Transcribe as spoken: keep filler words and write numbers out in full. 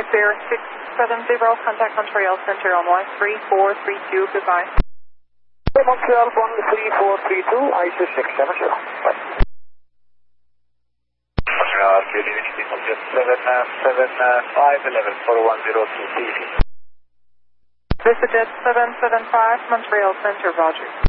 Bear six seven zero, contact Montreal Center on one three four three two, goodbye. Montreal one three four three two, I C six seven zero. Bye. Montreal, good evening, Montreal seven seven five eleven four one zero two C. Visit seven seven five, Montreal Center, Roger.